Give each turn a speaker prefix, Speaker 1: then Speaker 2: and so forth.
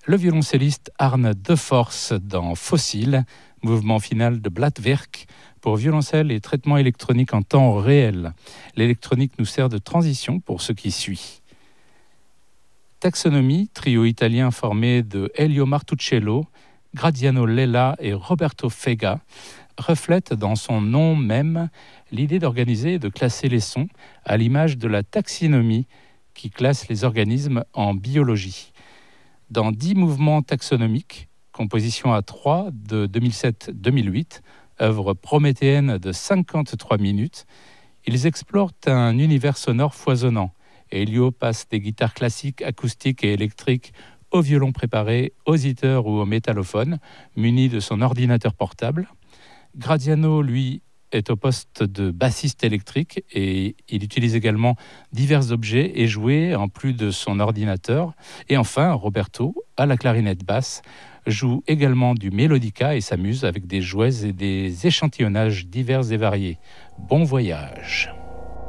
Speaker 1: Le violoncelliste Arne Deforce dans Fossile, mouvement final de Blattwerk pour violoncelle et traitement électronique en temps réel. L'électronique nous sert de transition pour ce qui suit. Taxonomie, trio italien formé de Elio Martuccello, Graziano Lella et Roberto Fega, reflète dans son nom même l'idée d'organiser et de classer les sons à l'image de la taxinomie qui classe les organismes en biologie. Dans 10 mouvements taxonomiques, composition à 3 de 2007-2008, œuvre prométhéenne de 53 minutes, ils explorent un univers sonore foisonnant. Elio passe des guitares classiques, acoustiques et électriques au violon préparé, aux heaters ou au métallophone, muni de son ordinateur portable. Graziano, lui, est au poste de bassiste électrique et il utilise également divers objets et jouets en plus de son ordinateur. Et enfin, Roberto, à la clarinette basse, joue également du mélodica et s'amuse avec des jouets et des échantillonnages divers et variés. Bon voyage!